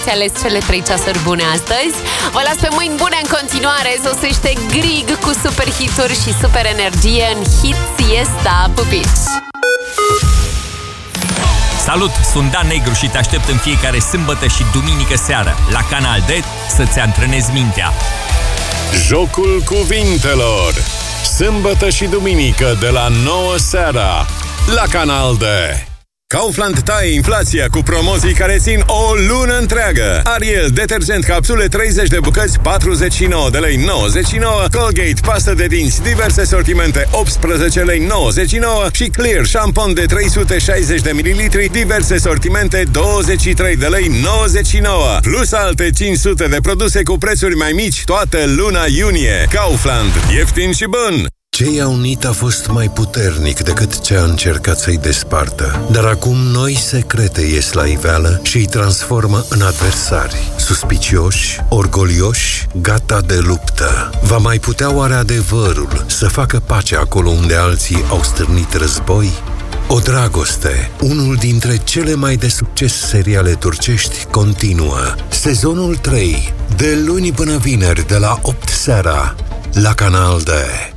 Ți-a ales cele 3 ceasuri bune astăzi. Vă las pe mâini bune în continuare. Sosește Grig cu super hituri și super energie în Hit Siesta. Pupici! Salut, sunt Dan Negru și te aștept în fiecare sâmbătă și duminică seară la Canal D să-ți antrenezi mintea. Jocul cuvintelor. Sâmbătă și duminică de la 9 seara la Canal D. Kaufland taie inflația cu promoții care țin o lună întreagă. Ariel, detergent capsule 30 de bucăți, 49 de lei 99. Colgate, pastă de dinți, diverse sortimente, 18 lei 99. Și Clear, șampon de 360 de mililitri, diverse sortimente, 23 de lei 99. Plus alte 500 de produse cu prețuri mai mici toată luna iunie. Kaufland, ieftin și bun! Ce i-a unit a fost mai puternic decât ce a încercat să-i despartă. Dar acum noi secrete ies la iveală și îi transformă în adversari. Suspicioși, orgolioși, gata de luptă. Va mai putea oare adevărul să facă pace acolo unde alții au stârnit război? O dragoste, unul dintre cele mai de succes seriale turcești, continuă. Sezonul 3, de luni până vineri, de la 8 seara, la Canal D.